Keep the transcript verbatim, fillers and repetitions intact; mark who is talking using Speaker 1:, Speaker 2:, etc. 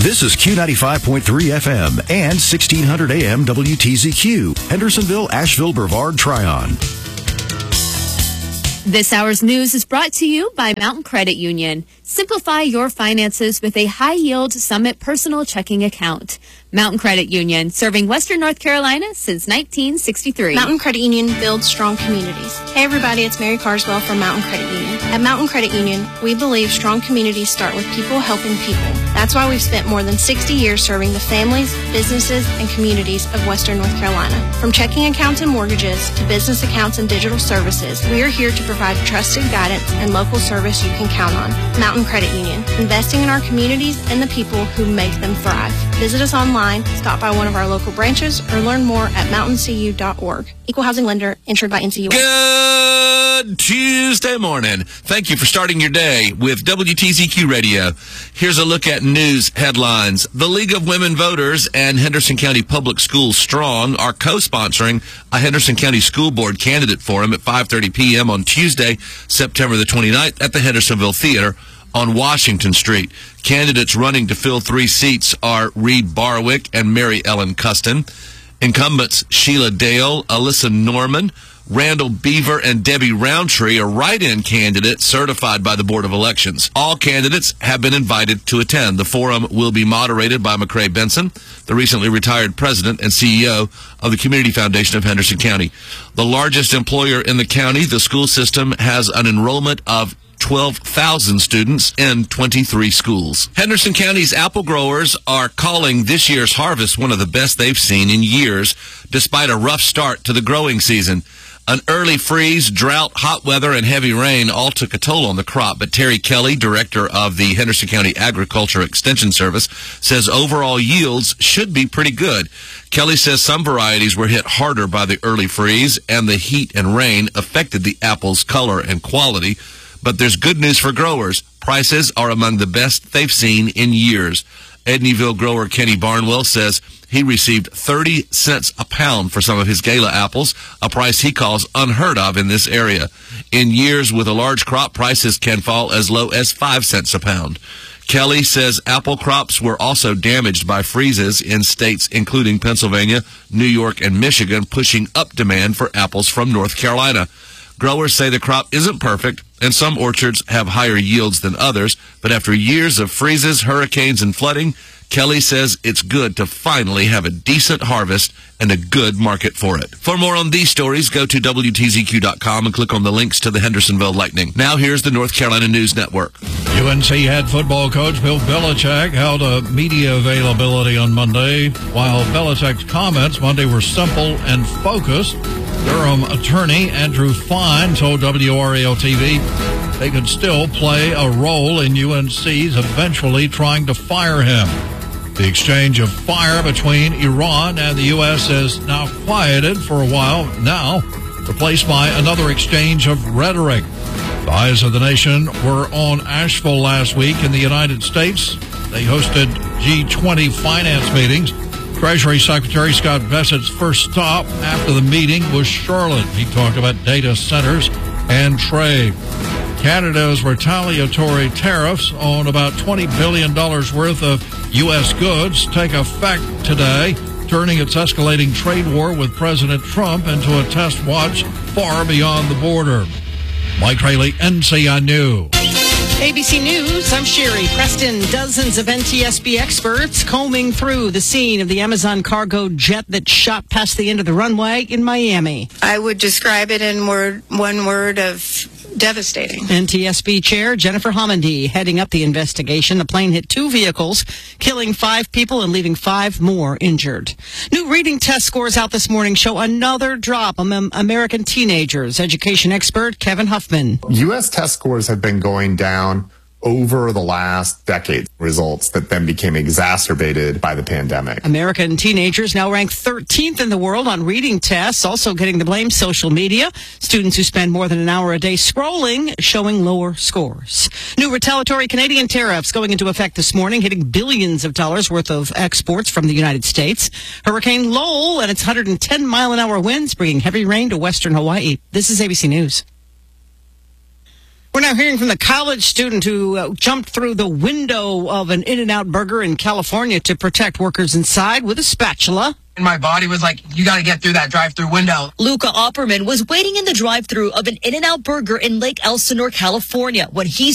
Speaker 1: This is Q ninety-five point three F M and sixteen hundred A M W T Z Q, Hendersonville, Asheville, Brevard, Tryon.
Speaker 2: This hour's news is brought to you by Mountain Credit Union. Simplify your finances with a high-yield Summit personal checking account. Mountain Credit Union, serving Western North Carolina since nineteen sixty-three.
Speaker 3: Mountain Credit Union builds strong communities. Hey everybody, it's Mary Carswell from Mountain Credit Union. At Mountain Credit Union, we believe strong communities start with people helping people. That's why we've spent more than sixty years serving the families, businesses, and communities of Western North Carolina. From checking accounts and mortgages to business accounts and digital services, we are here to provide trusted guidance and local service you can count on. Mountain Credit Union, investing in our communities and the people who make them thrive. Visit us online, stop by one of our local branches, or learn more at mountain c u dot org. Equal housing lender, insured by N C U A.
Speaker 4: Good Tuesday morning. Thank you for starting your day with W T Z Q Radio. Here's a look at news headlines. The League of Women Voters and Henderson County Public Schools Strong are co-sponsoring a Henderson County School Board candidate forum at five thirty p.m. on Tuesday, September the twenty-ninth at the Hendersonville Theater on Washington Street. Candidates running to fill three seats are Reed Barwick and Mary Ellen Custon. Incumbents Sheila Dale, Alyssa Norman, Randall Beaver, and Debbie Roundtree are write-in candidates certified by the Board of Elections. All candidates have been invited to attend. The forum will be moderated by McCrae Benson, the recently retired president and C E O of the Community Foundation of Henderson County. The largest employer in the county, the school system has an enrollment of twelve thousand students in twenty-three schools. Henderson County's apple growers are calling this year's harvest one of the best they've seen in years, despite a rough start to the growing season. An early freeze, drought, hot weather, and heavy rain all took a toll on the crop, but Terry Kelly, director of the Henderson County Agriculture Extension Service, says overall yields should be pretty good. Kelly says some varieties were hit harder by the early freeze, and the heat and rain affected the apple's color and quality. But there's good news for growers. Prices are among the best they've seen in years. Edneyville grower Kenny Barnwell says he received thirty cents a pound for some of his Gala apples, a price he calls unheard of in this area. In years with a large crop, prices can fall as low as five cents a pound. Kelly says apple crops were also damaged by freezes in states including Pennsylvania, New York, and Michigan, pushing up demand for apples from North Carolina. Growers say the crop isn't perfect, and some orchards have higher yields than others, but after years of freezes, hurricanes, and flooding, Kelly says it's good to finally have a decent harvest and a good market for it. For more on these stories, go to W T Z Q dot com and click on the links to the Hendersonville Lightning. Now here's the North Carolina News Network.
Speaker 5: U N C head football coach Bill Belichick held a media availability on Monday. While Belichick's comments Monday were simple and focused, Durham attorney Andrew Fine told W R A L T V they could still play a role in U N C's eventually trying to fire him. The exchange of fire between Iran and the U S has now quieted for a while, now replaced by another exchange of rhetoric. The eyes of the nation were on Asheville last week in the United States. They hosted G twenty finance meetings. Treasury Secretary Scott Bessett's first stop after the meeting was Charlotte. He talked about data centers and trade. Canada's retaliatory tariffs on about twenty billion dollars worth of U S goods take effect today, turning its escalating trade war with President Trump into a test watch far beyond the border. Mike Rayleigh, N C I News.
Speaker 6: A B C News, I'm Sherry Preston. Dozens of N T S B experts combing through the scene of the Amazon cargo jet that shot past the end of the runway in Miami.
Speaker 7: I would describe it in word, one word of devastating.
Speaker 6: N T S B Chair Jennifer Homendy heading up the investigation. The plane hit two vehicles, killing five people and leaving five more injured. New reading test scores out this morning show another drop among American teenagers. Education expert Kevin Huffman.
Speaker 8: U S test scores have been going down over the last decade, results that then became exacerbated by the pandemic.
Speaker 6: American teenagers now rank thirteenth in the world on reading tests, also getting the blame social media. Students who spend more than an hour a day scrolling showing lower scores. New retaliatory Canadian tariffs going into effect this morning, hitting billions of dollars worth of exports from the United States. Hurricane Lowell and its one hundred ten mile an hour winds bringing heavy rain to western Hawaii. This is A B C News. We're now hearing from the college student who uh, jumped through the window of an In-N-Out Burger in California to protect workers inside with a spatula.
Speaker 9: And my body was like, you got to get through that drive-through window.
Speaker 10: Luca Opperman was waiting in the drive-through of an In-N-Out Burger in Lake Elsinore, California, when he